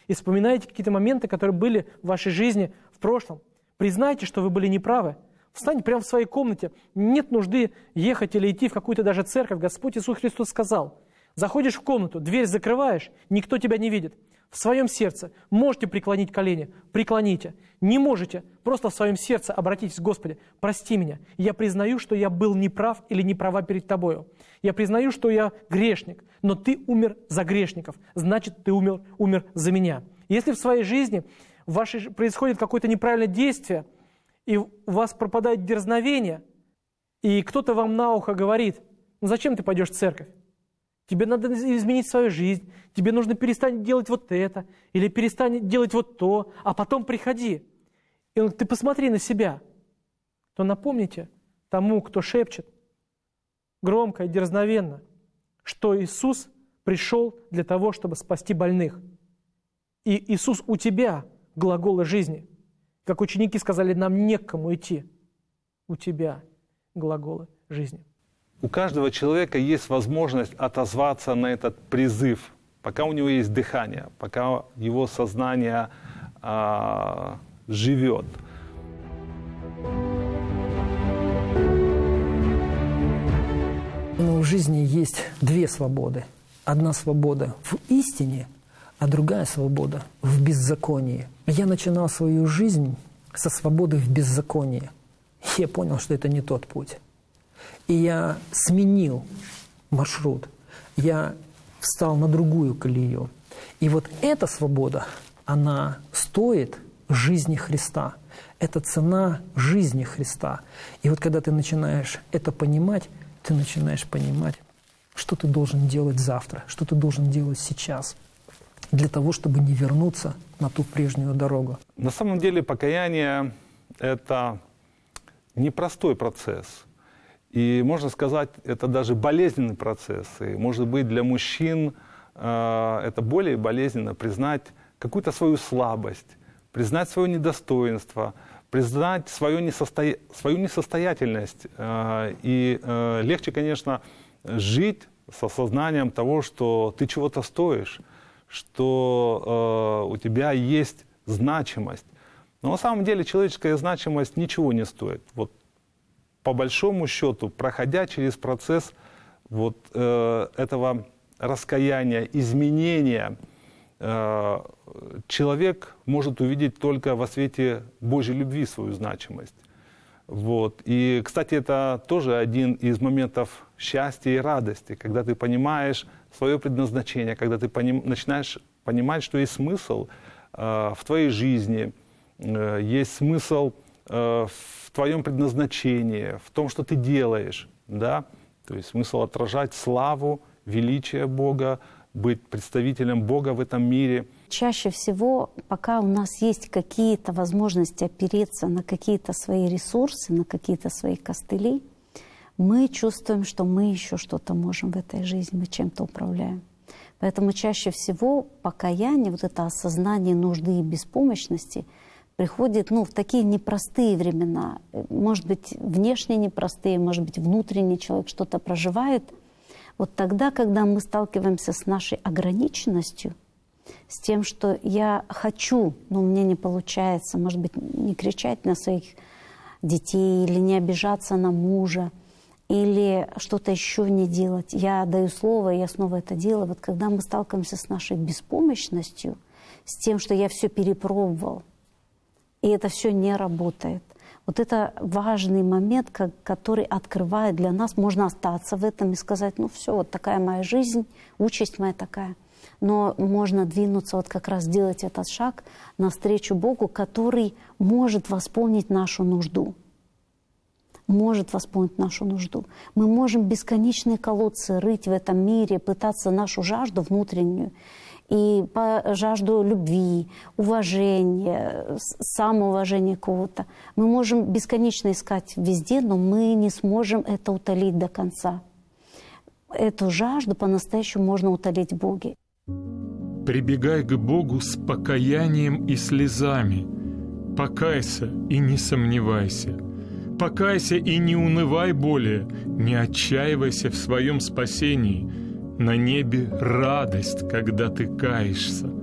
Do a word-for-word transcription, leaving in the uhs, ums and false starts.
и вспоминаете какие-то моменты, которые были в вашей жизни в прошлом. Признайте, что вы были неправы. Встаньте прямо в своей комнате. Нет нужды ехать или идти в какую-то даже церковь. Господь Иисус Христос сказал: заходишь в комнату, дверь закрываешь, никто тебя не видит. В своем сердце можете преклонить колени, преклоните. Не можете, просто в своем сердце обратитесь: Господи, прости меня. Я признаю, что я был неправ или неправа перед Тобою. Я признаю, что я грешник, но Ты умер за грешников, значит, Ты умер, умер за меня. Если в своей жизни в вашей происходит какое-то неправильное действие, и у вас пропадает дерзновение, и кто-то вам на ухо говорит: ну зачем ты пойдешь в церковь? Тебе надо изменить свою жизнь, тебе нужно перестать делать вот это, или перестань делать вот то, а потом приходи. И он: ты посмотри на себя. То напомните тому, кто шепчет громко и дерзновенно, что Иисус пришел для того, чтобы спасти больных. И Иисус у тебя глаголы жизни. Как ученики сказали: нам не к кому идти. У тебя глаголы жизни. У каждого человека есть возможность отозваться на этот призыв, пока у него есть дыхание, пока его сознание а, живет. Но в жизни есть две свободы. Одна свобода в истине, а другая свобода в беззаконии. Я начинал свою жизнь со свободы в беззаконии. Я понял, что это не тот путь. И я сменил маршрут. Я встал на другую колею. И вот эта свобода, она стоит жизни Христа. Это цена жизни Христа. И вот когда ты начинаешь это понимать, ты начинаешь понимать, что ты должен делать завтра, что ты должен делать сейчас, для того, чтобы не вернуться на ту прежнюю дорогу. На самом деле покаяние – это непростой процесс. И, можно сказать, это даже болезненный процесс. И, может быть, для мужчин э, это более болезненно признать какую-то свою слабость, признать свое недостоинство, признать свою, несосто... свою несостоятельность. Э, и э, легче, конечно, жить с осознанием того, что ты чего-то стоишь, что э, у тебя есть значимость. Но на самом деле человеческая значимость ничего не стоит. Вот, по большому счету, проходя через процесс вот, э, этого раскаяния, изменения, э, человек может увидеть только во свете Божьей любви свою значимость. Вот. И, кстати, это тоже один из моментов счастья и радости, когда ты понимаешь свое предназначение, когда ты поним, начинаешь понимать, что есть смысл э, в твоей жизни, э, есть смысл э, в твоем предназначении, в том, что ты делаешь, да? То есть смысл отражать славу, величие Бога, быть представителем Бога в этом мире. Чаще всего, пока у нас есть какие-то возможности опереться на какие-то свои ресурсы, на какие-то свои костыли, мы чувствуем, что мы еще что-то можем в этой жизни, мы чем-то управляем. Поэтому чаще всего покаяние, вот это осознание нужды и беспомощности приходит ну, в такие непростые времена. Может быть, внешне непростые, может быть, внутренний человек что-то проживает. Вот тогда, когда мы сталкиваемся с нашей ограниченностью, с тем, что я хочу, но у меня не получается, может быть, не кричать на своих детей или не обижаться на мужа, или что-то еще не делать. Я даю слово, и я снова это делаю. Вот когда мы сталкиваемся с нашей беспомощностью, с тем, что я все перепробовал, и это все не работает. Вот это важный момент, как, который открывает для нас. Можно остаться в этом и сказать: ну все, вот такая моя жизнь, участь моя такая. Но можно двинуться, вот как раз сделать этот шаг навстречу Богу, который может восполнить нашу нужду. Может восполнить нашу нужду. Мы можем бесконечные колодцы рыть в этом мире, пытаться нашу жажду внутреннюю, и по жажду любви, уважения, самоуважения кого-то. Мы можем бесконечно искать везде, но мы не сможем это утолить до конца. Эту жажду по-настоящему можно утолить в Боге. Прибегай к Богу с покаянием и слезами. Покайся и не сомневайся. Покайся и не унывай более, не отчаивайся в своем спасении. На небе радость, когда ты каешься.